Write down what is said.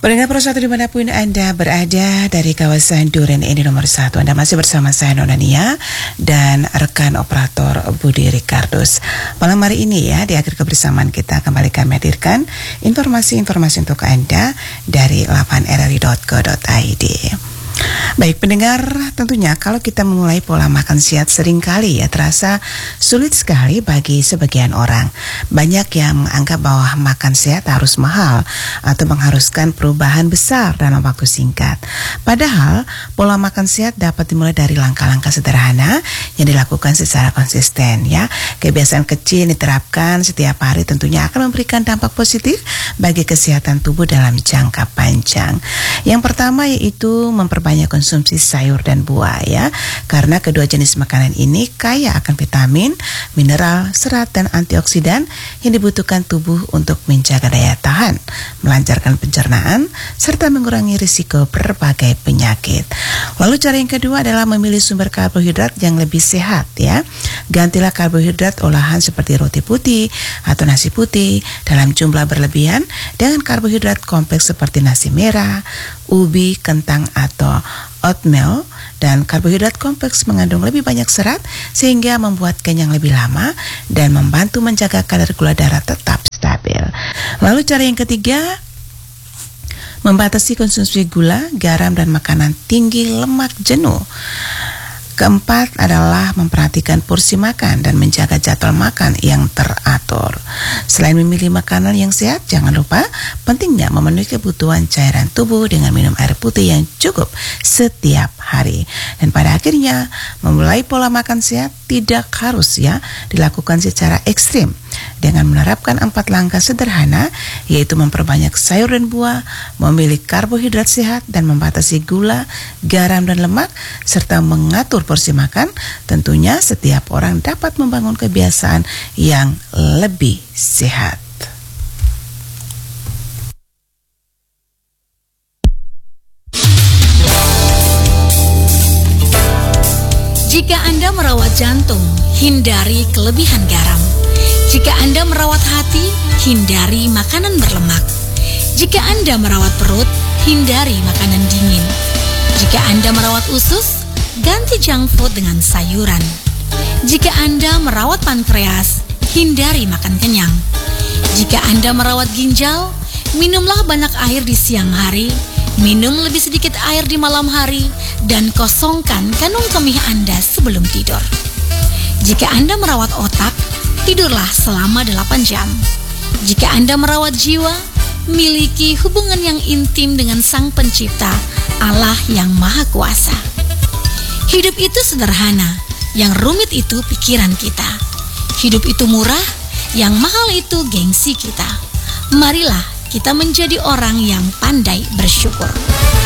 Pendengar Pro 1 dimanapun Anda berada dari kawasan Duren ini nomor 1, Anda masih bersama saya Nona Nia dan rekan operator Budi Ricardus. Malam hari ini ya, di akhir kebersamaan kita kembali kami hadirkan informasi-informasi untuk Anda dari laman rri.co.id. Baik pendengar, tentunya kalau kita memulai pola makan sehat seringkali ya terasa sulit sekali bagi sebagian orang. Banyak yang menganggap bahwa makan sehat harus mahal atau mengharuskan perubahan besar dalam waktu singkat. Padahal pola makan sehat dapat dimulai dari langkah-langkah sederhana yang dilakukan secara konsisten ya. Kebiasaan kecil diterapkan setiap hari tentunya akan memberikan dampak positif bagi kesehatan tubuh dalam jangka panjang. Yang pertama yaitu memperbanyak konsumsi sayur dan buah ya, karena kedua jenis makanan ini kaya akan vitamin, mineral, serat dan antioksidan yang dibutuhkan tubuh untuk menjaga daya tahan, melancarkan pencernaan serta mengurangi risiko berbagai penyakit. Lalu cara yang kedua adalah memilih sumber karbohidrat yang lebih sehat ya. Gantilah karbohidrat olahan seperti roti putih atau nasi putih dalam jumlah berlebihan dengan karbohidrat kompleks seperti nasi merah, ubi, kentang atau oatmeal. Dan karbohidrat kompleks mengandung lebih banyak serat sehingga membuat kenyang lebih lama dan membantu menjaga kadar gula darah tetap stabil. Lalu cara yang ketiga, membatasi konsumsi gula, garam dan makanan tinggi lemak jenuh. Keempat adalah memperhatikan porsi makan dan menjaga jadwal makan yang teratur. Selain memilih makanan yang sehat, jangan lupa pentingnya memenuhi kebutuhan cairan tubuh dengan minum air putih yang cukup setiap hari. Dan pada akhirnya, memulai pola makan sehat tidak harus ya dilakukan secara ekstrim. Dengan menerapkan 4 langkah sederhana, yaitu memperbanyak sayur dan buah, memilih karbohidrat sehat dan membatasi gula, garam dan lemak, serta mengatur porsi makan, tentunya setiap orang dapat membangun kebiasaan yang lebih sehat. Jika Anda merawat jantung, hindari kelebihan garam. Jika Anda merawat hati, hindari makanan berlemak. Jika Anda merawat perut, hindari makanan dingin. Jika Anda merawat usus, ganti junk food dengan sayuran. Jika Anda merawat pankreas, hindari makan kenyang. Jika Anda merawat ginjal, minumlah banyak air di siang hari, minum lebih sedikit air di malam hari, dan kosongkan kandung kemih Anda sebelum tidur. Jika Anda merawat otak, tidurlah selama 8 jam. Jika Anda merawat jiwa, miliki hubungan yang intim dengan Sang Pencipta, Allah yang Maha Kuasa. Hidup itu sederhana, yang rumit itu pikiran kita. Hidup itu murah, yang mahal itu gengsi kita. Marilah kita menjadi orang yang pandai bersyukur.